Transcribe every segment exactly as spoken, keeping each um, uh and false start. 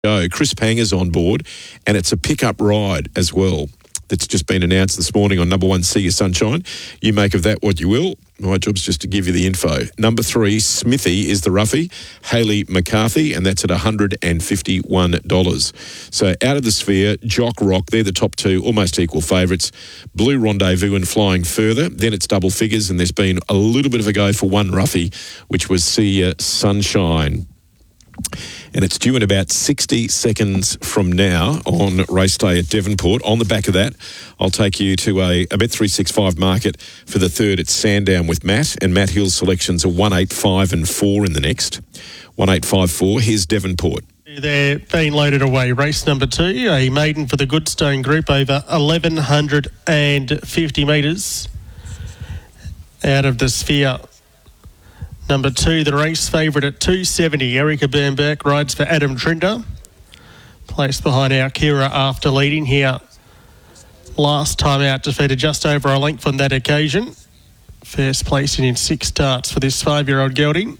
Go. Chris Panger's on board, and it's a pickup ride as well that's just been announced this morning on number one, See Your Sunshine. You make of that what you will. My job's just to give you the info. Number three, Smithy is the roughie, Hayley McCarthy, and that's at one hundred fifty-one dollars. So out of the sphere, Jock Rock, they're the top two, almost equal favourites. Blue Rendezvous and Flying Further, then it's double figures, and there's been a little bit of a go for one roughie, which was See Your Sunshine. And it's due in about sixty seconds from now on race day at Devonport. On the back of that, I'll take you to a, a Bet three sixty-five market for the third at Sandown with Matt. And Matt Hill's selections are one, eight, five and four in the next. one, eight, five, four. Here's Devonport. They're being loaded away. Race number two, a maiden for the Goodstone Group over eleven fifty metres out of the sphere. Number two, the race favourite at two seventy, Erica Bernberg rides for Adam Trinder. Placed behind our Kira after leading here. Last time out, defeated just over a length on that occasion. First placing in six starts for this five-year-old gelding.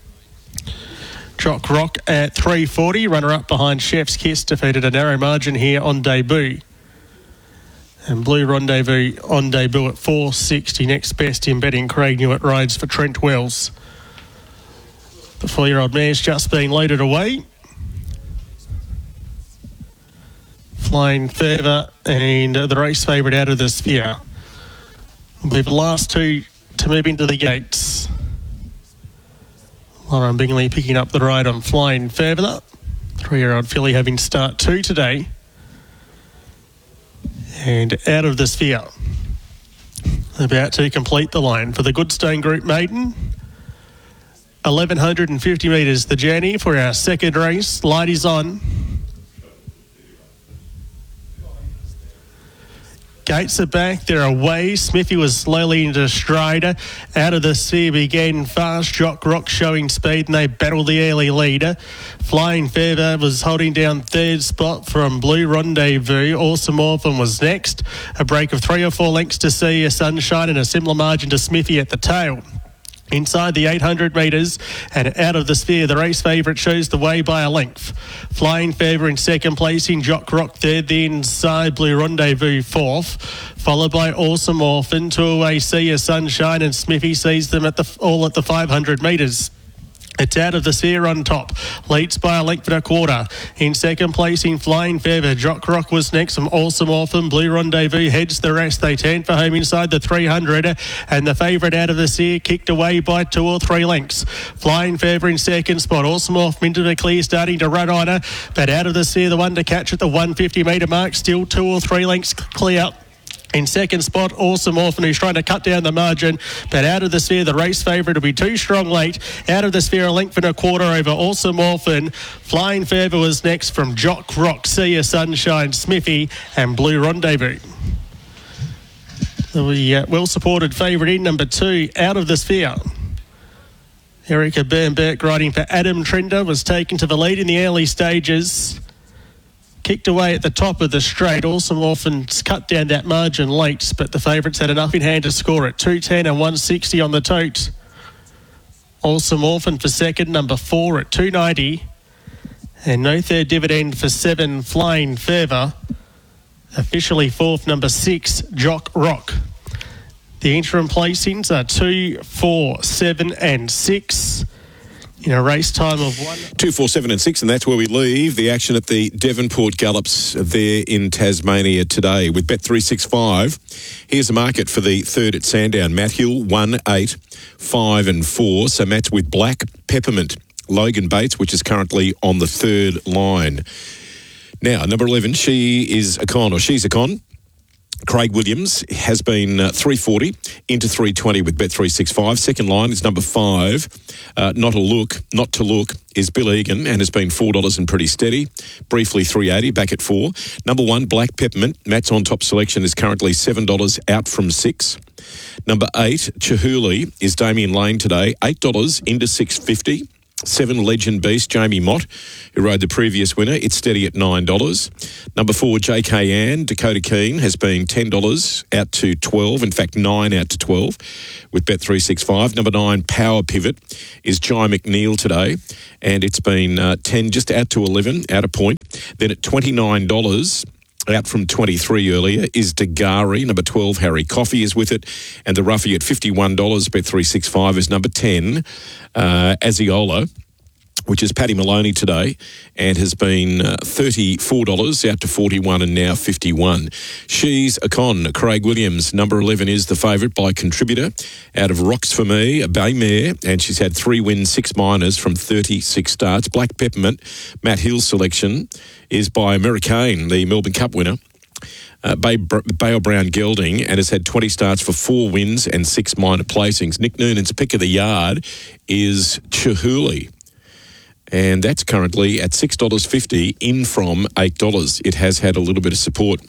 Jock Rock at three forty, runner-up behind Chef's Kiss, defeated a narrow margin here on debut. And Blue Rendezvous on debut at four sixty. Next best in betting, Craig Newitt rides for Trent Wells. The four-year-old mare's just been loaded away. Flying Further and the race favourite out of the sphere will be the last two to move into the gates. Lauren Bingley picking up the ride on Flying Further. Three-year-old filly having start two today. And out of the sphere. About to complete the line for the Goodstone Group maiden. eleven fifty metres the journey for our second race. Light is on. Gates are back. They're away. Smithy was slowly into stride. Out of the sphere began fast. Jock Rock showing speed, and they battled the early leader. Flying Further was holding down third spot from Blue Rendezvous. Awesome Orphan was next. A break of three or four lengths to See Your Sunshine and a similar margin to Smithy at the tail. Inside the eight hundred metres and out of the sphere, the race favourite shows the way by a length. Flying Favour in second place, in Jock Rock third, the inside Blue Rendezvous fourth, followed by Awesome Orphan. Two away, See Your Sunshine, and Smithy sees them at the all at the five hundred metres. It's out of the sphere on top. Leads by a length and a quarter. In second place, in Flying Favour, Jock Rock was next from Awesome Orphan. Blue Rendezvous heads the rest. They turn for home inside the three hundred. And the favourite out of the sphere kicked away by two or three lengths. Flying Favour in second spot. Awesome Orphan into the clear, starting to run on her. But out of the sphere, the one to catch at the one fifty metre mark. Still two or three lengths clear. In second spot, Awesome Orphan, who's trying to cut down the margin, but out of the sphere, the race favourite will be too strong late. Out of the sphere, a length and a quarter over Awesome Orphan. Flying Favour was next from Jock Rock, See Your Sunshine, Smithy, and Blue Rendezvous. The uh, well-supported favourite in number two, out of the sphere. Erica Bernberg riding for Adam Trinder was taken to the lead in the early stages. Kicked away at the top of the straight. Awesome Orphans cut down that margin late, but the favourites had enough in hand to score it. two ten and one sixty on the tote. Awesome Orphan for second, number four at two ninety. And no third dividend for seven, Flying Further. Officially fourth, number six, Jock Rock. The interim placings are two, four, seven and six. In a race time of one. Two, four, seven and six, and that's where we leave the action at the Devonport Gallops there in Tasmania today with Bet three sixty-five. Here's the market for the third at Sandown. Matt Hill, one, eight, five and four. So Matt's with Black Peppermint. Logan Bates, which is currently on the third line. Now, number eleven, she is a con, or she's a con. Craig Williams has been uh, three forty into three twenty with Bet three sixty-five. Second line is number five. Uh, not a look, not to look is Bill Egan and has been four dollars and pretty steady. Briefly three eighty, back at four. Number one, Black Peppermint. Matt's on top selection is currently seven dollars out from six. Number eight, Chihuly is Damien Lane today, eight dollars into six fifty. Seven, Legend Beast, Jamie Mott, who rode the previous winner. It's steady at nine dollars. Number four, J K Ann, Dakota Keene, has been ten dollars out to twelve. In fact, nine out to twelve with Bet three sixty-five. Number nine, Power Pivot, is Jai McNeil today, and it's been uh, ten, just out to eleven, out of point. Then at twenty-nine dollars, out from twenty-three earlier, is Dagari. Number twelve, Harry Coffey, is with it. And the roughie at fifty-one dollars, Bet three sixty-five, is number ten, uh, Aziola, which is Paddy Maloney today, and has been uh, thirty-four dollars out to forty-one and now fifty-one. She's a Con. Craig Williams, number eleven, is the favourite by contributor out of Rocks For Me, a bay mare, and she's had three wins, six minors from thirty-six starts. Black Peppermint, Matt Hill's selection, is by Americane, the Melbourne Cup winner. Uh, Bay, Bale Brown Gelding, and has had twenty starts for four wins and six minor placings. Nick Noonan's pick of the yard is Chihuly, and that's currently at six dollars fifty, in from eight dollars. It has had a little bit of support.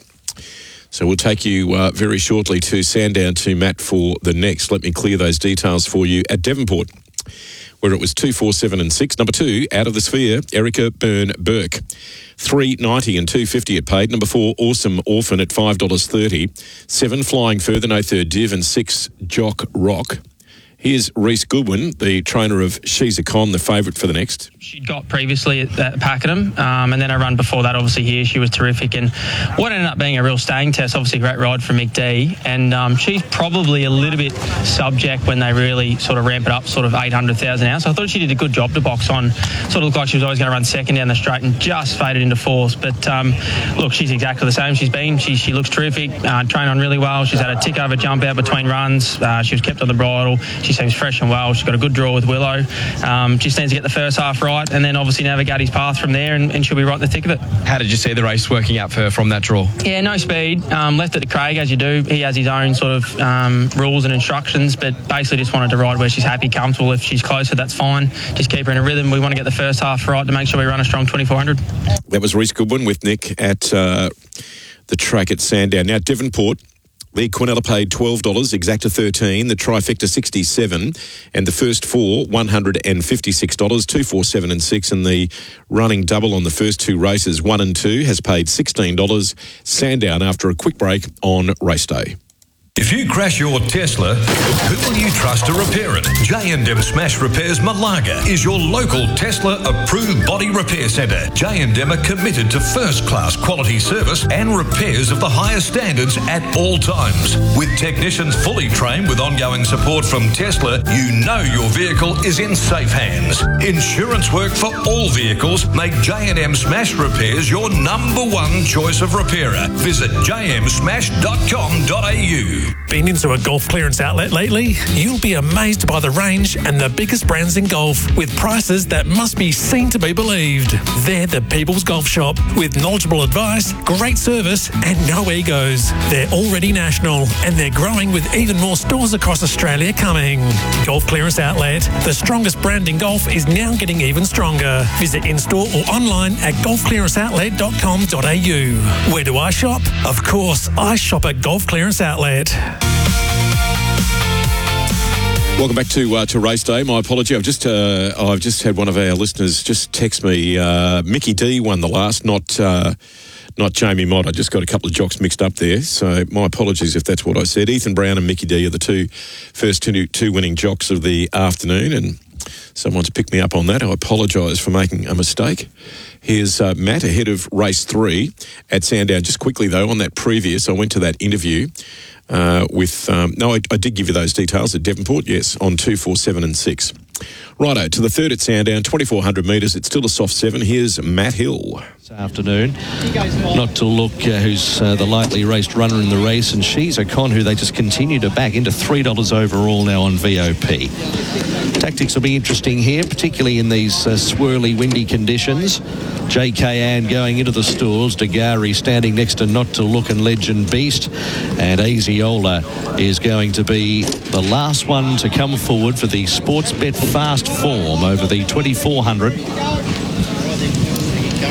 So we'll take you uh, very shortly to Sandown to Matt for the next. Let me clear those details for you at Devonport, where it was two, four, seven and six. Number two, Out of the Sphere, Erica Byrne Burke. three ninety and two fifty it paid. Number four, Awesome Orphan at five dollars thirty. Seven, Flying Further, No Third Div, and six, Jock Rock. Here's Reece Goodwin, the trainer of She's a Con, the favourite for the next. She'd got previously at, at Pakenham, um, and then a run before that, obviously here, she was terrific. And what ended up being a real staying test, obviously a great ride for Mick D. And um, she's probably a little bit subject when they really sort of ramp it up, sort of eight hundred thousand hours. So I thought she did a good job to box on. Sort of looked like she was always going to run second down the straight and just faded into fourth. But um, look, she's exactly the same she's been. She, she looks terrific, uh, trained on really well. She's had a tick over jump out between runs. Uh, she was kept on the bridle. She seems fresh and well. She's got a good draw with Willow. Um, just needs to get the first half right and then obviously navigate his path from there, and, and she'll be right in the thick of it. How did you see the race working out for her from that draw? Yeah, no speed. Um, left it to Craig, as you do. He has his own sort of um, rules and instructions, but basically just wanted to ride where she's happy, comfortable. If she's closer, that's fine. Just keep her in a rhythm. We want to get the first half right to make sure we run a strong twenty-four hundred. That was Reece Goodwin with Nick at uh, the track at Sandown. Now, Devonport, the Quinella paid twelve dollars, Exacta thirteen dollars, the Trifecta sixty-seven dollars, and the first four, one hundred fifty-six dollars, two, four, seven and six, and the running double on the first two races, one and two, has paid sixteen dollars. Sandown after a quick break on race day. If you crash your Tesla, who will you trust to repair it? J and M Smash Repairs Malaga is your local Tesla-approved body repair centre. J and M are committed to first-class quality service and repairs of the highest standards at all times. With technicians fully trained with ongoing support from Tesla, you know your vehicle is in safe hands. Insurance work for all vehicles make J and M Smash Repairs your number one choice of repairer. Visit j m smash dot com dot a u. Been into a golf clearance outlet lately? You'll be amazed by the range and the biggest brands in golf with prices that must be seen to be believed. They're the People's Golf Shop with knowledgeable advice, great service and no egos. They're already national and they're growing with even more stores across Australia coming. Golf Clearance Outlet, the strongest brand in golf, is now getting even stronger. Visit in-store or online at golf clearance outlet dot com dot a u. Where do I shop? Of course, I shop at Golf Clearance Outlet. Welcome back to uh, to race day. My apology. I've just uh, I've just had one of our listeners just text me. Uh, Mickey D won the last, not uh, not Jamie Mott. I just got a couple of jocks mixed up there. So my apologies if that's what I said. Ethan Brown and Mickey D are the two first two two winning jocks of the afternoon, and someone's picked me up on that. I apologise for making a mistake. Here's uh, Matt ahead of race three at Sandown. Just quickly though, on that previous, I went to that interview. Uh, with um, no, I, I did give you those details at Devonport, yes, on two, four, seven and six. Righto, to the third at Sandown, twenty-four hundred metres. It's still a soft seven. Here's Matt Hill. This afternoon, Not to Look, uh, who's uh, the lightly raced runner in the race, and She's a Con, who they just continue to back into three dollars overall now on V O P. Tactics will be interesting here, particularly in these uh, swirly, windy conditions. J K Ann going into the stalls, Dagari standing next to Not to Look and Legend Beast, and Aziola is going to be the last one to come forward for the Sportsbet Fast Form over the twenty-four hundred.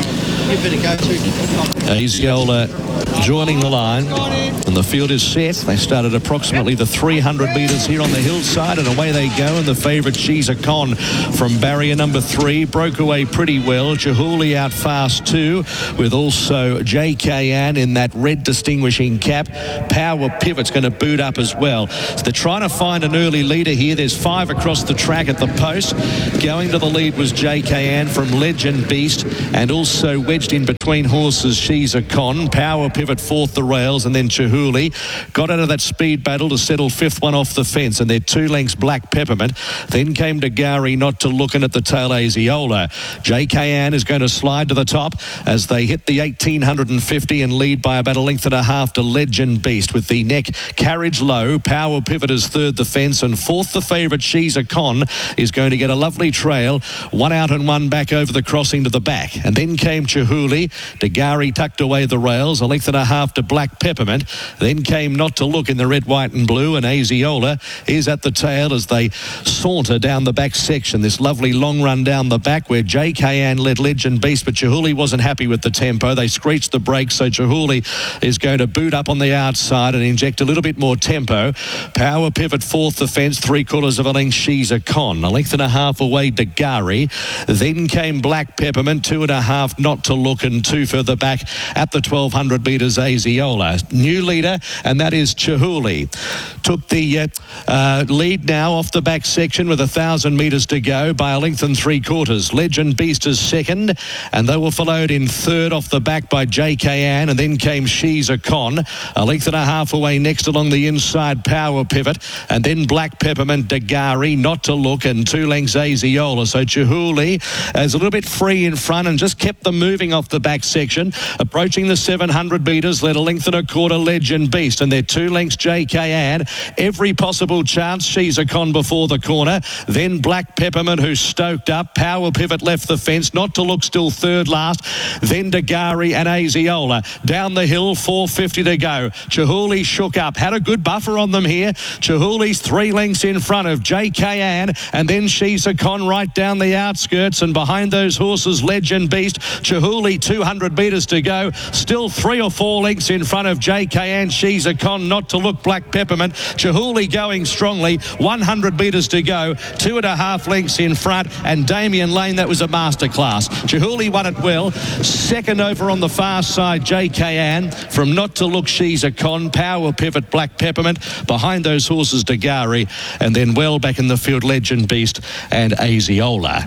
Aziola joining the line, and the field is set. They started approximately the three hundred metres here on the hillside, and away they go. And the favourite, She's a Con, from barrier number three, broke away pretty well. Chihuly out fast too, with also J K Ann in that red distinguishing cap. Power Pivot's going to boot up as well. So they're trying to find an early leader here. There's five across the track at the post. Going to the lead was J K Ann from Legend Beast, and also wedged in between horses, She's a Con. Power Pivot fourth the rails, and then Chihuly got out of that speed battle to settle fifth one off the fence, and they're two lengths Black Peppermint. Then came Dagari, Not to Lookin' at the tail, Aziola. J K Ann is going to slide to the top as they hit the eighteen fifty and lead by about a length and a half to Legend Beast, with the neck carriage low. Power Pivot is third the fence, and fourth the favourite, She's a Con, is going to get a lovely trail. One out and one back over the crossing to the back. And then came Chihuly. Dagari tucked away the rails, a length and a half to Black Peppermint. Then came Not to Look in the red, white and blue, and Aziola is at the tail as they saunter down the back section. This lovely long run down the back where J K Ann led Legend Beast, but Chihuly wasn't happy with the tempo. They screeched the brakes, so Chihuly is going to boot up on the outside and inject a little bit more tempo. Power Pivot fourth the fence, three quarters of a length, She's a Con. A length and a half away, Dagari. Then came Black Peppermint, two and a half, Not to Look, and two further back at the twelve hundred metres, Aziola. New leader, and that is Chihuly. Took the uh, uh, lead now off the back section with a thousand metres to go by a length and three quarters. Legend Beast is second, and they were followed in third off the back by J K Ann, and then came She's a Con. A length and a half away next along the inside, Power Pivot, and then Black Peppermint, Dagari, Not to Look, and two lengths Aziola. So Chihuly is a little bit free in front and just kept them moving off the back section. Approaching the seven hundred metres, led a length and a quarter, Legend Beast, and they're two lengths J K Ann. Every possible chance, She's a Con before the corner. Then Black Peppermint, who's stoked up. Power Pivot left the fence. Not to Look still third last. Then Dagari and Aziola. Down the hill, four fifty to go. Chihuly shook up. Had a good buffer on them here. Chihuly's three lengths in front of J K Ann, and then She's a Con right down the outskirts, and behind those horses, Legend Beast. Chihuly, two hundred metres to go. Still three or four lengths in front of J K Ann, She's a Con, Not to Look, Black Peppermint. Chihuly going strongly. one hundred metres to go. Two and a half lengths in front, and Damien Lane, that was a masterclass. Chihuly won it well. Second over on the far side, J K Ann. From Not to Look, She's a Con. Power Pivot, Black Peppermint. Behind those horses, Dagari. And then well back in the field, Legend Beast and Aziola.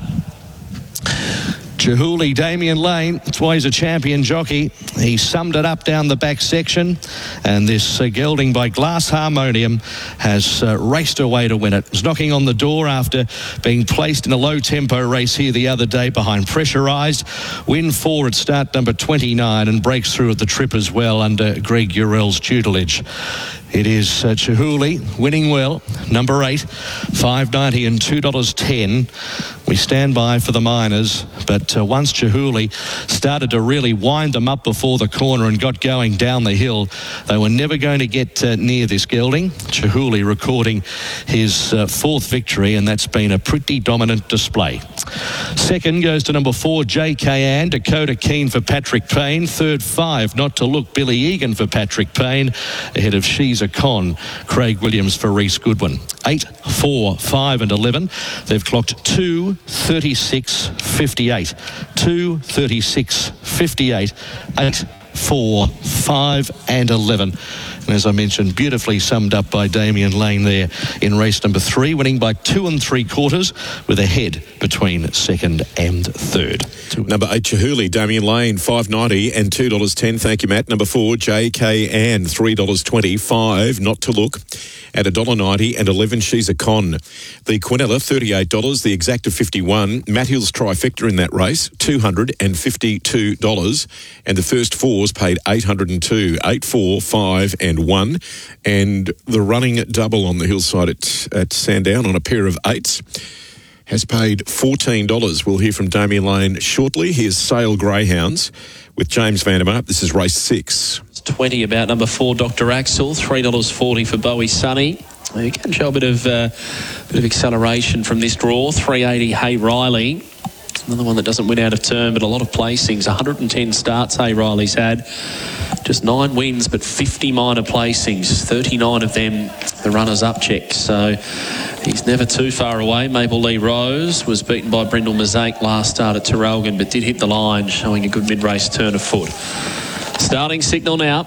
Chihuly, Damien Lane, that's why he's a champion jockey. He summed it up down the back section, and this uh, gelding by Glass Harmonium has uh, raced away to win it. It was knocking on the door after being placed in a low-tempo race here the other day behind Pressurised. Win four at start number twenty-nine, and breaks through at the trip as well under Greg Urell's tutelage. It is uh, Chihuly winning well, number eight, five ninety and two dollars ten. We stand by for the minors, but uh, once Chihuly started to really wind them up before the corner and got going down the hill, they were never going to get uh, near this gelding. Chihuly recording his uh, fourth victory, and that's been a pretty dominant display. Second goes to number four, J K Ann, Dakota Keen for Patrick Payne. Third, five, Not to Look, Billy Egan for Patrick Payne, ahead of She's a Con, Craig Williams for Reese Goodwin. Eight, four, five and eleven. They've clocked two thirty-six fifty-eight. two thirty-six fifty-eight. Eight, four, five and eleven. And as I mentioned, beautifully summed up by Damien Lane there in race number three, winning by two and three quarters with a head between second and third. Number eight, Chihuly, Damien Lane, five ninety and two dollars ten. Thank you, Matt. Number four, J K Ann, three dollars twenty. Five, Not to Look, at one dollar ninety, and eleven, She's a Con. The Quinella, thirty-eight dollars. The Exacta, fifty-one. Matt Hill's trifecta in that race, two hundred fifty-two dollars. And the first fours paid eight hundred two. Eight, four, five and one. And the running double on the hillside at, at Sandown on a pair of eights has paid fourteen dollars. We'll hear from Damien Lane shortly. Here's Sale Greyhounds with James Vandermark. This is race six. twenty about number four, Doctor Axel. three dollars forty for Bowie Sunny. You can show a bit of uh, bit of acceleration from this draw. three eighty, Hey Riley. Another one that doesn't win out of turn, but a lot of placings. one hundred ten starts, Hey Riley's had. Just nine wins, but fifty minor placings. thirty-nine of them the runners-up check. So he's never too far away. Maple Lee Rose was beaten by Brindle Mosaic last start at Terrelgan, but did hit the line, showing a good mid-race turn of foot. Starting signal now.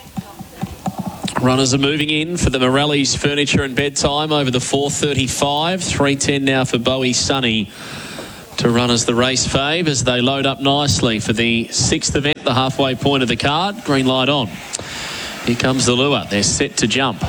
Runners are moving in for the Morelli's Furniture and Bedtime over the four thirty-five. three ten now for Bowie Sunny to run as the race fave as they load up nicely for the sixth event, the halfway point of the card. Green light on. Here comes the lure. They're set to jump.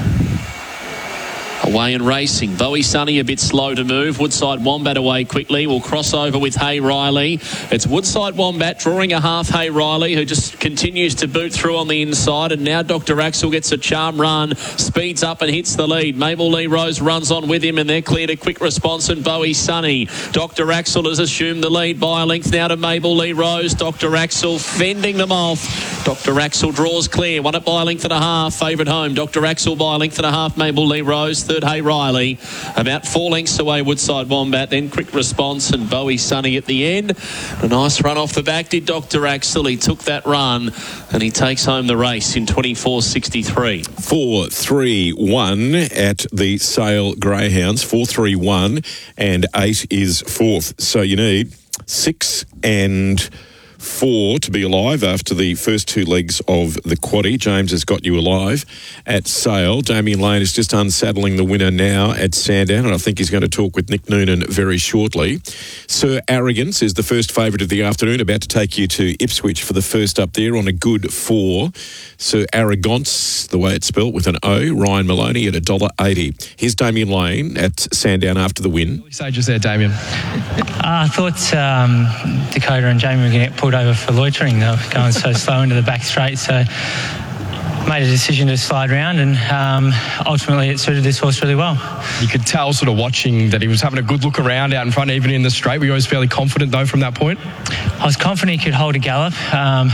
Away and racing. Bowie Sunny a bit slow to move. Woodside Wombat away quickly. Will cross over with Hey Riley. It's Woodside Wombat drawing a half Hey Riley, who just continues to boot through on the inside. And now Doctor Axel gets a charm run, speeds up and hits the lead. Maple Lee Rose runs on with him, and they're cleared a quick response. And Bowie Sunny. Doctor Axel has assumed the lead by a length now to Maple Lee Rose. Doctor Axel fending them off. Doctor Axel draws clear. Won it by a length and a half. Favourite home. Doctor Axel by a length and a half. Maple Lee Rose. Third Hey Riley, about four lengths away Woodside Wombat, then Quick Response and Bowie Sunny at the end. A nice run off the back did Doctor Axel. He took that run and he takes home the race in twenty-four sixty-three. four three one at the Sale Greyhounds. four three one and eight is fourth. So you need six and four to be alive after the first two legs of the quaddie. James has got you alive at Sale. Damien Lane is just unsaddling the winner now at Sandown, and I think he's going to talk with Nick Noonan very shortly. Sir Arrogance is the first favourite of the afternoon, about to take you to Ipswich for the first up there on a good four. Sir Arrogance, the way it's spelt with an O. Ryan Maloney at one dollar eighty. Here's Damien Lane at Sandown after the win. What say just there, Damien? Uh, I thought um, Dakota and Jamie were going to get pulled over for loitering. They were going so slow into the back straight, so made a decision to slide round, and um, ultimately it suited this horse really well. You could tell sort of watching that he was having a good look around out in front, even in the straight. Were you always fairly confident though from that point? I was confident he could hold a gallop. Um,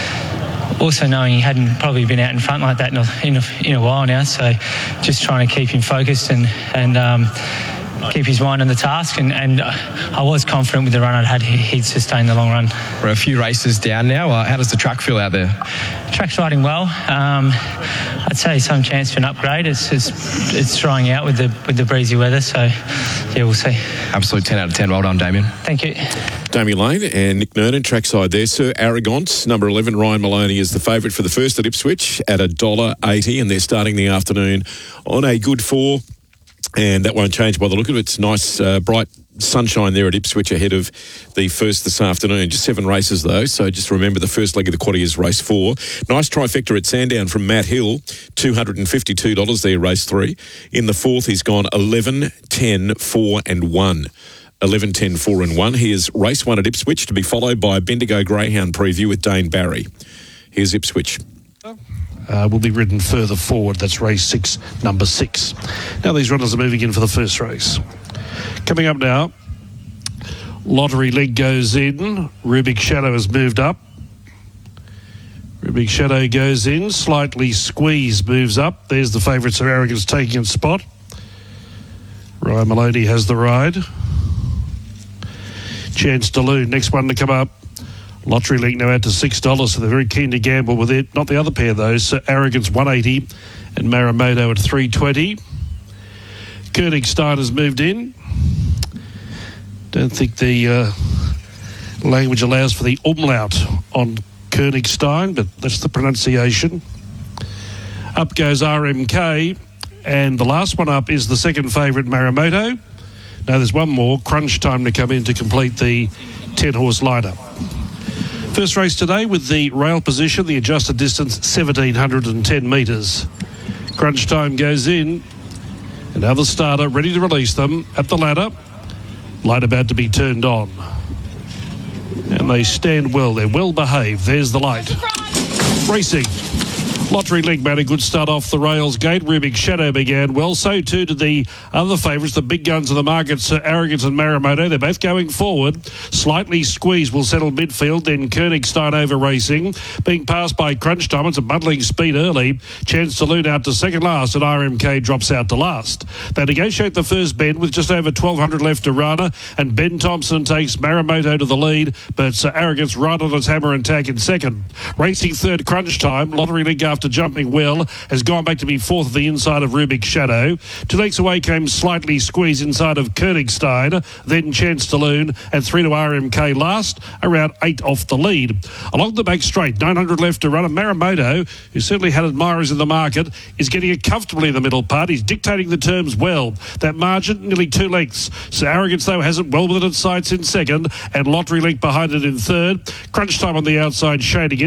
also knowing he hadn't probably been out in front like that in a, in a, in a while now, so just trying to keep him focused and and um, keep his mind on the task, and, and I was confident with the run I'd had he'd sustain the long run. We're a few races down now. Uh, how does the track feel out there? The track's riding well. Um, I'd say some chance for an upgrade. It's, it's it's drying out with the with the breezy weather, so yeah, we'll see. Absolute ten out of ten. Well done, Damien. Thank you. Damien Lane and Nick Noonan trackside there. Sir Arrogance, number eleven, Ryan Maloney is the favourite for the first at Ipswich at one dollar eighty, and they're starting the afternoon on a good four. And that won't change by the look of it. It's nice, uh, bright sunshine there at Ipswich ahead of the first this afternoon. Just seven races, though, so just remember the first leg of the quaddie is race four. Nice trifecta at Sandown from Matt Hill, two hundred fifty-two dollars there, race three. In the fourth, he's gone eleven, ten, four and one. eleven, ten, four and one. Here's race one at Ipswich, to be followed by a Bendigo Greyhound preview with Dane Barry. Here's Ipswich. Uh, will be ridden further forward. That's race six, number six. Now these runners are moving in for the first race. Coming up now, Lottery Leg goes in. Rubik Shadow has moved up. Rubik Shadow goes in. Slightly Squeeze moves up. There's the favourites of Arrogance taking a spot. Ryan Maloney has the ride. Chance Delune, next one to come up. Lottery League now out to six dollars, so they're very keen to gamble with it. Not the other pair, though. So Arrogance one eighty and Maramoto at three twenty. Königstein has moved in. Don't think the uh, language allows for the umlaut on Königstein, but that's the pronunciation. Up goes R M K, and the last one up is the second favourite, Maramoto. Now there's one more, Crunch Time, to come in to complete the ten-horse lineup. First race today with the rail position, the adjusted distance one thousand seven hundred ten metres. Crunch Time goes in. Another starter ready to release them at the ladder. Light about to be turned on. And they stand well. They're well behaved. There's the light. Racing. Lottery Link made a good start off the rails gate. Rubik's Shadow began well. So too did the other favourites, the big guns of the market, Sir Arrogance and Maramoto. They're both going forward. Slightly squeezed will settle midfield. Then Koenigstein over racing. Being passed by Crunch Time. It's a muddling speed early. Chance to Loon out to second last, and R M K drops out to last. They negotiate the first bend with just over twelve hundred left to run, and Ben Thompson takes Maramoto to the lead, but Sir Arrogance right on his hammer and tack in second. Racing third, Crunch Time. Lottery Link, after jumping well, has gone back to be fourth at the inside of Rubik's Shadow. Two lengths away came Slightly Squeezed inside of Koenigstein, then Chance to Loon, and three to R M K last, around eight off the lead. Along the back straight, nine hundred left to run, and Maramoto, who certainly had admirers in the market, is getting it comfortably in the middle part. He's dictating the terms well. That margin, nearly two lengths. So Arrogance, though, has it well within its sights in second, and Lottery Link behind it in third. Crunch Time on the outside, shading in.